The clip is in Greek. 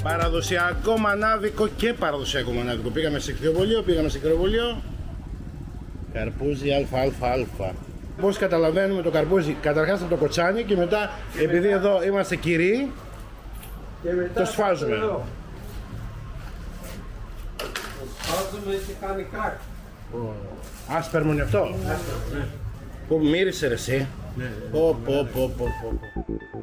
Παραδοσιακό μανάβικο και παραδοσιακό μανάβικο. Πήγαμε σε κτηνοβολείο, πήγαμε σε κρεοβολείο. Καρπούζι αλφα. Πώς καταλαβαίνουμε το καρπούζι? Καταρχάς από το κοτσάνι και μετά, επειδή εδώ είμαστε κυρίοι, το σφάζουμε. Το σφάζουμε και κάνει κράκ. Άσπερμο είναι αυτό. Που μύρισε ρε εσύ. Πω.